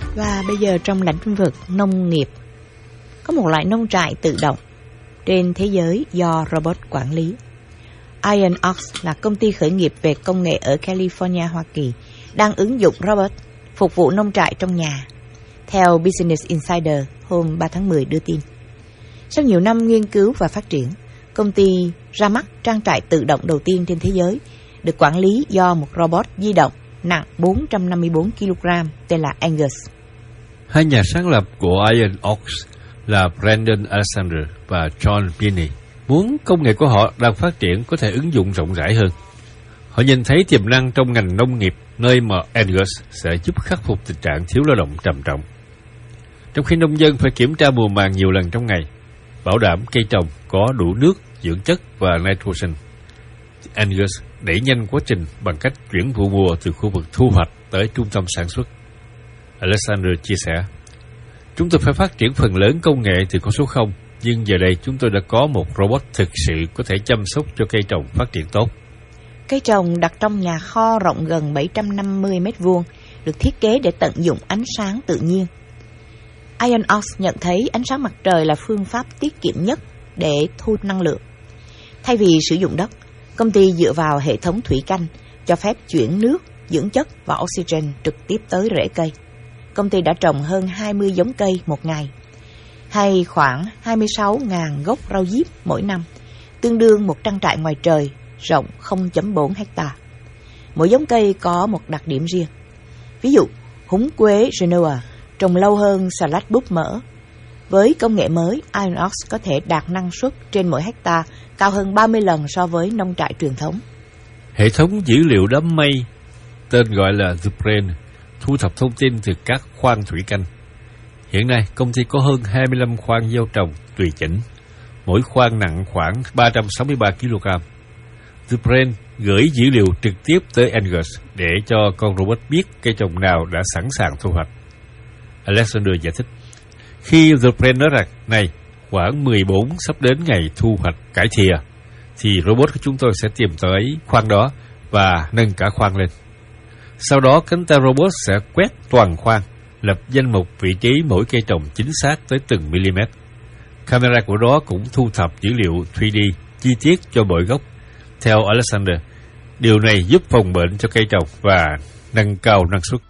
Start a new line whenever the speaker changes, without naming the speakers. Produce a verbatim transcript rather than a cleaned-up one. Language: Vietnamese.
Và bây giờ trong lĩnh vực nông nghiệp, có một loại nông trại tự động trên thế giới do robot quản lý. Iron Ox là công ty khởi nghiệp về công nghệ ở California, Hoa Kỳ, đang ứng dụng robot phục vụ nông trại trong nhà, theo Business Insider hôm ba tháng mười đưa tin. Sau nhiều năm nghiên cứu và phát triển, công ty ra mắt trang trại tự động đầu tiên trên thế giới, được quản lý do một robot di động nặng bốn trăm năm mươi bốn ki lô gam tên là Angus.
Hai nhà sáng lập của Iron Ox là Brandon Alexander và John Binney muốn công nghệ của họ đang phát triển có thể ứng dụng rộng rãi hơn. Họ nhìn thấy tiềm năng trong ngành nông nghiệp, nơi mà Angus sẽ giúp khắc phục tình trạng thiếu lao động trầm trọng. Trong khi nông dân phải kiểm tra mùa màng nhiều lần trong ngày, bảo đảm cây trồng có đủ nước, dưỡng chất và nitrogen, Angus đẩy nhanh quá trình bằng cách chuyển vụ mùa từ khu vực thu hoạch tới trung tâm sản xuất. Alexander chia sẻ, chúng tôi phải phát triển phần lớn công nghệ từ con số không, nhưng giờ đây chúng tôi đã có một robot thực sự có thể chăm sóc cho cây trồng phát triển tốt.
Cây trồng đặt trong nhà kho rộng gần bảy trăm năm mươi mét vuông, được thiết kế để tận dụng ánh sáng tự nhiên. Iron Ox nhận thấy ánh sáng mặt trời là phương pháp tiết kiệm nhất để thu năng lượng. Thay vì sử dụng đất, công ty dựa vào hệ thống thủy canh, cho phép chuyển nước, dưỡng chất và oxygen trực tiếp tới rễ cây. Công ty đã trồng hơn hai mươi giống cây một ngày, hay khoảng hai mươi sáu nghìn gốc rau diếp mỗi năm, tương đương một trang trại ngoài trời rộng không phẩy bốn hectare. Mỗi giống cây có một đặc điểm riêng. Ví dụ, húng quế Genoa trồng lâu hơn salad búp mỡ. Với công nghệ mới, Iron Ox có thể đạt năng suất trên mỗi hectare cao hơn ba mươi lần so với nông trại truyền thống.
Hệ thống dữ liệu đám mây, tên gọi là The Brain, thu thập thông tin từ các khoang thủy canh. Hiện nay, công ty có hơn hai mươi lăm khoang gieo trồng tùy chỉnh, mỗi khoang nặng khoảng ba trăm sáu mươi ba ki lô gam. The Brain gửi dữ liệu trực tiếp tới Angus để cho con robot biết cây trồng nào đã sẵn sàng thu hoạch. Alexander giải thích, khi The Brain nói rằng, này, khoảng mười bốn sắp đến ngày thu hoạch cải thìa, thì robot của chúng tôi sẽ tìm tới khoang đó và nâng cả khoang lên. Sau đó, cánh tay robot sẽ quét toàn khoang, lập danh mục vị trí mỗi cây trồng chính xác tới từng mm. Camera của nó cũng thu thập dữ liệu ba D chi tiết cho mỗi gốc. Theo Alexander, điều này giúp phòng bệnh cho cây trồng và nâng cao năng suất.